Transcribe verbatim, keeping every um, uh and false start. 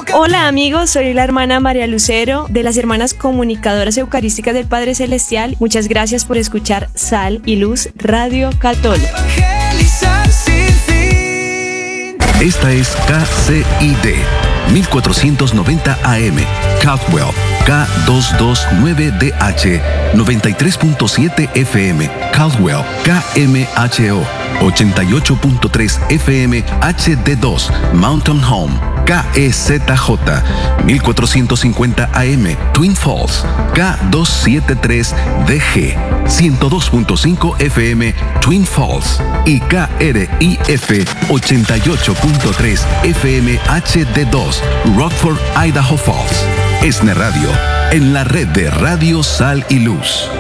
Hola amigos, soy la hermana María Lucero de las Hermanas Comunicadoras Eucarísticas del Padre Celestial. Muchas gracias por escuchar Sal y Luz Radio Católica. Esta es K C I D mil cuatrocientos noventa A M, Caldwell, K doscientos veintinueve D H, noventa y tres punto siete F M, Caldwell, K M H O, ochenta y ocho punto tres F M H D dos, Mountain Home, K E Z J, mil cuatrocientos cincuenta A M, Twin Falls, K doscientos setenta y tres D G, ciento dos punto cinco F M, Twin Falls, y K R I F ochenta y ocho punto tres F M H D dos, Rockford, Idaho Falls. ESNE Radio, en la red de Radio Sal y Luz.